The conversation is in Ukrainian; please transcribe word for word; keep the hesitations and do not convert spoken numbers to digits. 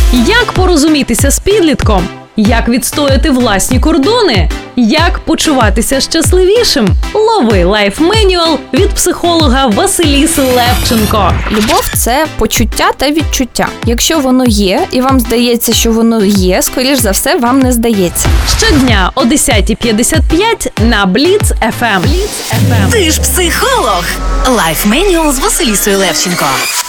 Як порозумітися з підлітком? Як відстояти власні кордони? Як почуватися щасливішим? Лови лайф-менюал від психолога Василіси Левченко. Любов – це почуття та відчуття. Якщо воно є, і вам здається, що воно є, скоріш за все, вам не здається. Щодня о десята п'ятдесят п'ять на Бліц еф ем. Ти ж психолог. Лайф-менюал з Василісою Левченко.